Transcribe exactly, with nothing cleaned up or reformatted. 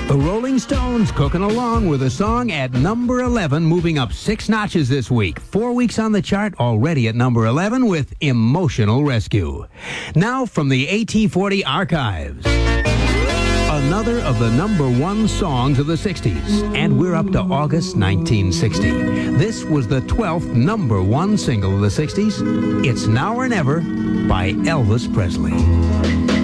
The Rolling Stones cooking along with a song at number eleven, moving up six notches this week. Four weeks on the chart, already at number eleven with Emotional Rescue. Now from the A T forty archives, another of the number one songs of the sixties. And we're up to August nineteen sixty. This was the twelfth number one single of the sixties. It's Now or Never by Elvis Presley.